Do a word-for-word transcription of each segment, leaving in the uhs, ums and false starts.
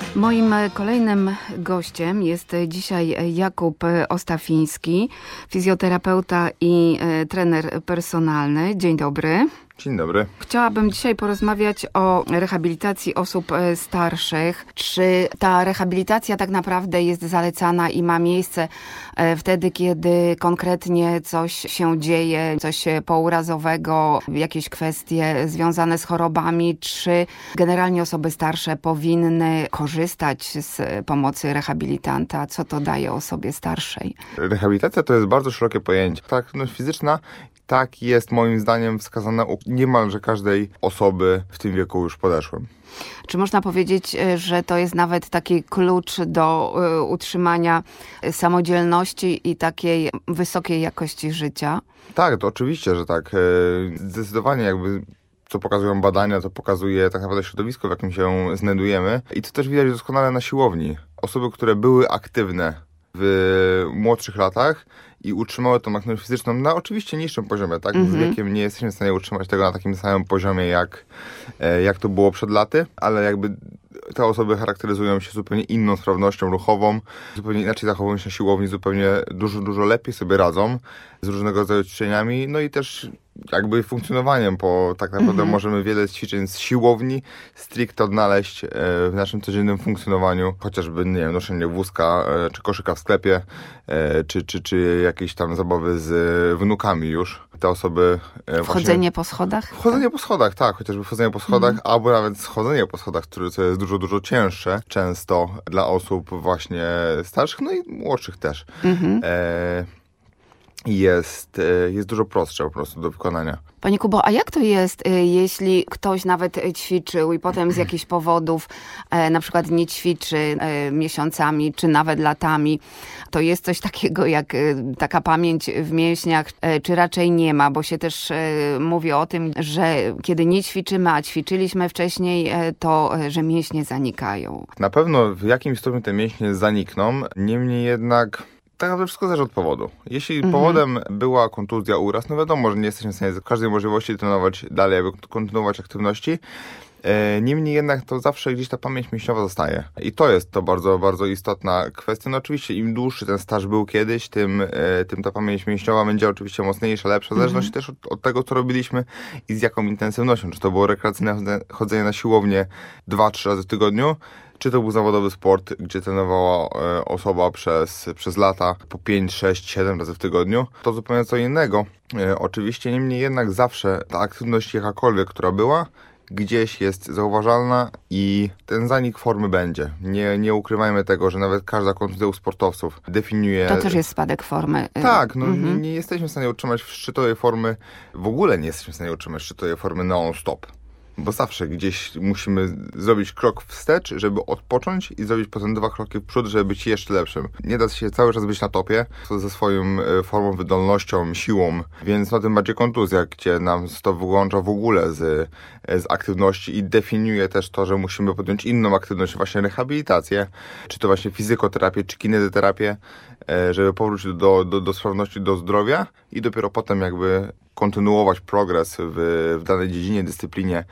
Moim kolejnym gościem jest dzisiaj Jakub Ostafiński, fizjoterapeuta i trener personalny. Dzień dobry. Dzień dobry. Chciałabym dzisiaj porozmawiać o rehabilitacji osób starszych. Czy ta rehabilitacja tak naprawdę jest zalecana i ma miejsce wtedy, kiedy konkretnie coś się dzieje, coś pourazowego, jakieś kwestie związane z chorobami, czy generalnie osoby starsze powinny korzystać z pomocy rehabilitanta? Co to daje osobie starszej? Rehabilitacja to jest bardzo szerokie pojęcie. Ta aktywność fizyczna tak jest moim zdaniem wskazana u niemalże każdej osoby w tym wieku już podeszłym. Czy można powiedzieć, że to jest nawet taki klucz do utrzymania samodzielności i takiej wysokiej jakości życia? Tak, to oczywiście, że tak. Zdecydowanie jakby co pokazują badania, to pokazuje tak naprawdę środowisko, w jakim się znajdujemy. I to też widać doskonale na siłowni. Osoby, które były aktywne w młodszych latach i utrzymały tą aktywność fizyczną na oczywiście niższym poziomie, tak? Mm-hmm. Z wiekiem nie jesteśmy w stanie utrzymać tego na takim samym poziomie, jak, jak to było przed laty, ale jakby te osoby charakteryzują się zupełnie inną sprawnością ruchową, zupełnie inaczej zachowują się na siłowni, zupełnie dużo, dużo lepiej sobie radzą z różnego rodzaju ćwiczeniami, no i też jakby funkcjonowaniem, bo tak naprawdę mm-hmm. możemy wiele ćwiczeń z siłowni stricte odnaleźć w naszym codziennym funkcjonowaniu, chociażby, nie wiem, noszenie wózka, czy koszyka w sklepie, czy, czy, czy jakieś tam zabawy z wnukami już. Te osoby Wchodzenie właśnie... po schodach? Wchodzenie po schodach, tak, chociażby wchodzenie po schodach, mm. albo nawet schodzenie po schodach, które co jest dużo, dużo cięższe, często dla osób właśnie starszych, no i młodszych też. Mm-hmm. E... Jest, jest dużo prostsze po prostu do wykonania. Panie Kubo, a jak to jest, jeśli ktoś nawet ćwiczył i potem z jakichś powodów na przykład nie ćwiczy miesiącami czy nawet latami? To jest coś takiego jak taka pamięć w mięśniach, czy raczej nie ma? Bo się też mówi o tym, że kiedy nie ćwiczymy, a ćwiczyliśmy wcześniej, to że mięśnie zanikają. Na pewno w jakimś stopniu te mięśnie zanikną, niemniej jednak tak naprawdę wszystko zależy od powodu. Jeśli mhm. powodem była kontuzja, uraz, no wiadomo, że nie jesteśmy w stanie z każdej możliwości trenować dalej, aby kontynuować aktywności. Niemniej jednak to zawsze gdzieś ta pamięć mięśniowa zostaje. I to jest to bardzo, bardzo istotna kwestia. No oczywiście im dłuższy ten staż był kiedyś, tym, tym ta pamięć mięśniowa będzie oczywiście mocniejsza, lepsza. W zależności mhm. też od, od tego, co robiliśmy i z jaką intensywnością. Czy to było rekreacyjne chodzenie na siłownię dwa trzy razy w tygodniu, czy to był zawodowy sport, gdzie trenowała e, osoba przez, przez lata po pięć, sześć, siedem razy w tygodniu. To zupełnie co innego. E, oczywiście, niemniej jednak zawsze ta aktywność jakakolwiek, która była, gdzieś jest zauważalna i ten zanik formy będzie. Nie, nie ukrywajmy tego, że nawet każda kontuzja u sportowców definiuje... To też jest spadek formy. Tak, no mhm. nie, nie jesteśmy w stanie utrzymać szczytowej formy, w ogóle nie jesteśmy w stanie utrzymać szczytowej formy non-stop. Bo zawsze gdzieś musimy zrobić krok wstecz, żeby odpocząć i zrobić potem dwa kroki w przód, żeby być jeszcze lepszym. Nie da się cały czas być na topie ze swoją formą, wydolnością, siłą, więc no tym bardziej kontuzja, gdzie nam to wyłącza w ogóle z, z aktywności i definiuje też to, że musimy podjąć inną aktywność, właśnie rehabilitację, czy to właśnie fizykoterapię, czy kinezoterapię, żeby powrócić do, do, do sprawności, do zdrowia i dopiero potem jakby kontynuować progres w, w danej dziedzinie, dyscyplinie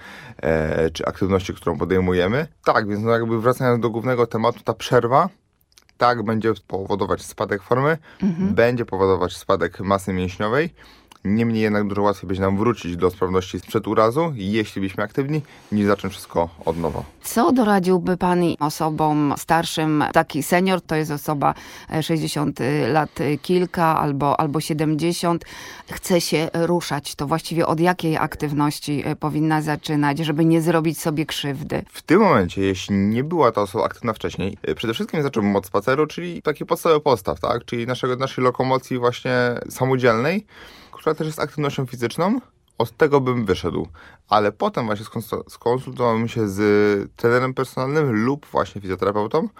e, czy aktywności, którą podejmujemy. Tak, więc no jakby wracając do głównego tematu, ta przerwa tak będzie powodować spadek formy, mhm. będzie powodować spadek masy mięśniowej. Niemniej jednak dużo łatwiej będzie nam wrócić do sprawności sprzed urazu, jeśli byliśmy aktywni, niż zacząć wszystko od nowa. Co doradziłby Pan osobom starszym? Taki senior to jest osoba sześćdziesiąt lat kilka albo, albo siedemdziesiąt. Chce się ruszać. To właściwie od jakiej aktywności powinna zaczynać, żeby nie zrobić sobie krzywdy? W tym momencie, jeśli nie była ta osoba aktywna wcześniej, przede wszystkim zacząłbym od spaceru, czyli taki podstawowy postaw, tak? Czyli naszego, naszej lokomocji właśnie samodzielnej, która też jest aktywnością fizyczną, od tego bym wyszedł. Ale potem właśnie skonsultowałem się z trenerem personalnym lub właśnie fizjoterapeutą,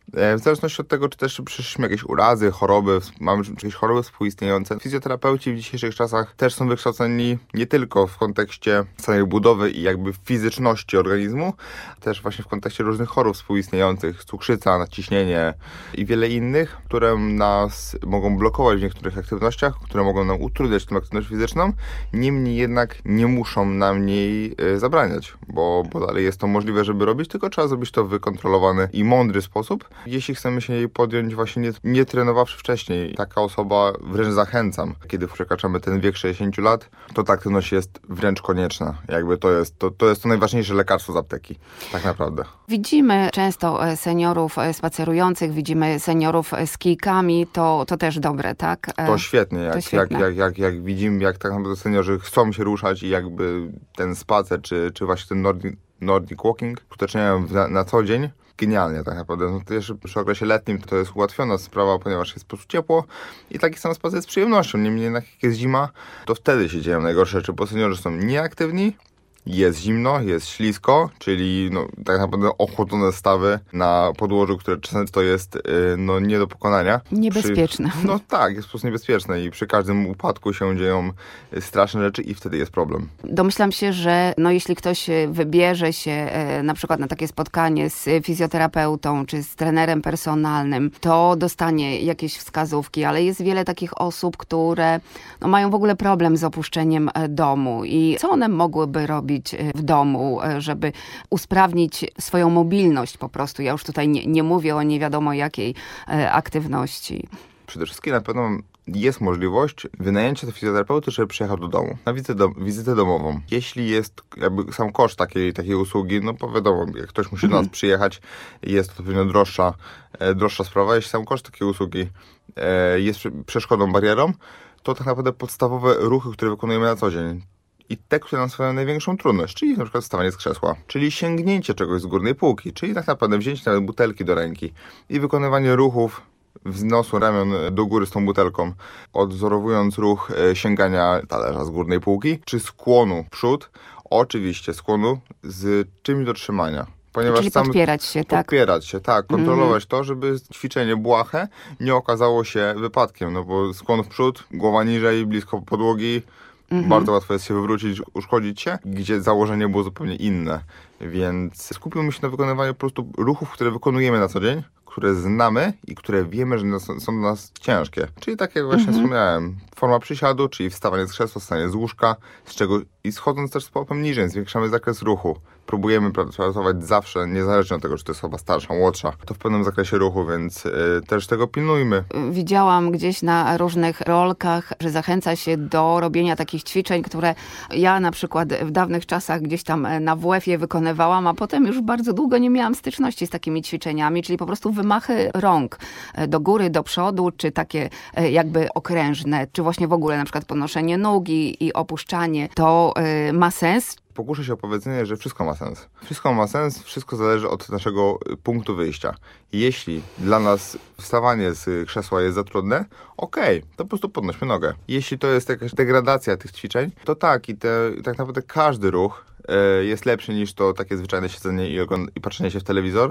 W zależności od tego, czy też przyszliśmy jakieś urazy, choroby, mamy jakieś choroby współistniejące. Fizjoterapeuci w dzisiejszych czasach też są wykształceni nie tylko w kontekście samej budowy i jakby fizyczności organizmu, też właśnie w kontekście różnych chorób współistniejących, cukrzyca, nadciśnienie i wiele innych, które nas mogą blokować w niektórych aktywnościach, które mogą nam utrudniać tę aktywność fizyczną, niemniej jednak nie muszą nam jej zabraniać, bo, bo dalej jest to możliwe, żeby robić, tylko trzeba zrobić to w wykontrolowany i mądry sposób. Jeśli chcemy się jej podjąć właśnie nie, nie trenowawszy wcześniej, taka osoba, wręcz zachęcam, kiedy przekraczamy ten wiek sześćdziesiąt lat, to ta aktywność jest wręcz konieczna. Jakby to jest to, to jest to najważniejsze lekarstwo z apteki, tak naprawdę. Widzimy często seniorów spacerujących, widzimy seniorów z kijkami, to, to też dobre, tak? To świetnie, jak, to świetnie. Jak, jak, jak, jak widzimy, jak tak naprawdę seniorzy chcą się ruszać i jakby ten spacer, czy, czy właśnie ten Nordic, Nordic Walking uskuteczniają na, na co dzień, genialnie tak naprawdę. No to jeszcze przy okresie letnim to jest ułatwiona sprawa, ponieważ jest po prostu ciepło i taki sam spacer z przyjemnością. Niemniej jednak jak jest zima, to wtedy się dzieją najgorsze rzeczy, bo seniorzy są nieaktywni, jest zimno, jest ślisko, czyli no, tak naprawdę ochłodzone stawy na podłożu, które często jest yy, no, nie do pokonania. Niebezpieczne. Przy, no tak, jest po prostu niebezpieczne i przy każdym upadku się dzieją straszne rzeczy i wtedy jest problem. Domyślam się, że no, jeśli ktoś wybierze się e, na przykład na takie spotkanie z fizjoterapeutą czy z trenerem personalnym, to dostanie jakieś wskazówki, ale jest wiele takich osób, które no, mają w ogóle problem z opuszczeniem domu i co one mogłyby robić w domu, żeby usprawnić swoją mobilność po prostu. Ja już tutaj nie, nie mówię o nie wiadomo jakiej aktywności. Przede wszystkim na pewno jest możliwość wynajęcia fizjoterapeuty, żeby przyjechał do domu na wizytę, do, wizytę domową. Jeśli jest jakby sam koszt takiej, takiej usługi, no bo wiadomo, jak ktoś musi do nas przyjechać, jest to pewnie droższa, droższa sprawa. Jeśli sam koszt takiej usługi jest przeszkodą, barierą, to tak naprawdę podstawowe ruchy, które wykonujemy na co dzień, i te, które nam sprawiają największą trudność, czyli na przykład wstawanie z krzesła, czyli sięgnięcie czegoś z górnej półki, czyli tak naprawdę wzięcie nawet butelki do ręki i wykonywanie ruchów wznosu ramion do góry z tą butelką, odwzorowując ruch sięgania talerza z górnej półki, czy skłonu w przód, oczywiście skłonu z czymś do trzymania. Ponieważ Czyli sam podpierać się, tak? Podpierać się, tak. Kontrolować mm. to, żeby ćwiczenie błahe nie okazało się wypadkiem, no bo skłon w przód, głowa niżej, blisko podłogi, Mm-hmm. bardzo łatwo jest się wywrócić, uszkodzić się, gdzie założenie było zupełnie inne. Więc skupimy się na wykonywaniu po prostu ruchów, które wykonujemy na co dzień, które znamy i które wiemy, że są dla nas ciężkie. Czyli tak jak właśnie mm-hmm. wspomniałem, forma przysiadu, czyli wstawanie z krzesła, wstanie z łóżka, z czego i schodząc też z popem niżej, zwiększamy zakres ruchu. Próbujemy pracować zawsze, niezależnie od tego, czy to jest osoba starsza, młodsza, to w pewnym zakresie ruchu, więc yy, też tego pilnujmy. Widziałam gdzieś na różnych rolkach, że zachęca się do robienia takich ćwiczeń, które ja na przykład w dawnych czasach gdzieś tam na W F-ie wykonywałam, a potem już bardzo długo nie miałam styczności z takimi ćwiczeniami, czyli po prostu wymachy rąk do góry, do przodu, czy takie jakby okrężne, czy właśnie w ogóle na przykład podnoszenie nóg i, i opuszczanie. To yy, ma sens? Pokuszę się o powiedzenie, że wszystko ma sens. Wszystko ma sens, wszystko zależy od naszego punktu wyjścia. Jeśli dla nas wstawanie z krzesła jest za trudne, okej, okay, to po prostu podnośmy nogę. Jeśli to jest jakaś degradacja tych ćwiczeń, to tak i te, tak naprawdę każdy ruch e, jest lepszy niż to takie zwyczajne siedzenie i, ogląd- i patrzenie się w telewizor.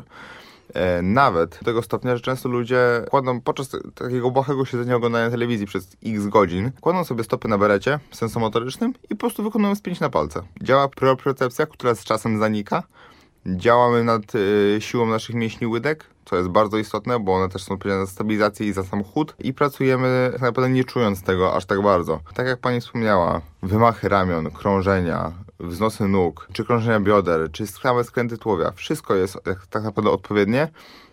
E, nawet do tego stopnia, że często ludzie kładą podczas takiego błahego siedzenia oglądania telewizji przez x godzin, kładą sobie stopy na berecie sensomotorycznym i po prostu wykonują spięć na palce. Działa propriocepcja, która z czasem zanika. Działamy nad y, siłą naszych mięśni łydek, co jest bardzo istotne, bo one też są odpowiedzialne za stabilizację i za sam chód i pracujemy tak naprawdę nie czując tego aż tak bardzo. Tak jak pani wspomniała, wymachy ramion, krążenia, wznosy nóg, czy krążenia bioder, czy same skręty tułowia, wszystko jest tak naprawdę odpowiednie.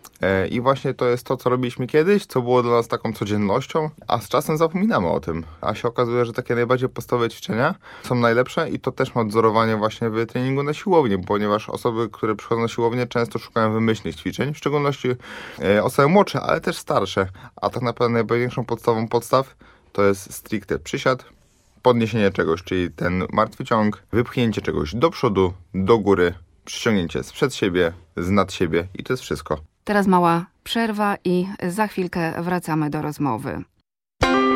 I właśnie to jest to, co robiliśmy kiedyś, co było dla nas taką codziennością, a z czasem zapominamy o tym. A się okazuje, że takie najbardziej podstawowe ćwiczenia są najlepsze i to też ma odzorowanie właśnie w treningu na siłowni, ponieważ osoby, które przychodzą na siłownię, często szukają wymyślnych ćwiczeń, w szczególności e, osoby młodsze, ale też starsze. A tak naprawdę najważniejszą podstawą podstaw to jest stricte przysiad, podniesienie czegoś, czyli ten martwy ciąg, wypchnięcie czegoś do przodu, do góry, przyciągnięcie sprzed siebie, z nad siebie i to jest wszystko. Teraz mała przerwa i za chwilkę wracamy do rozmowy.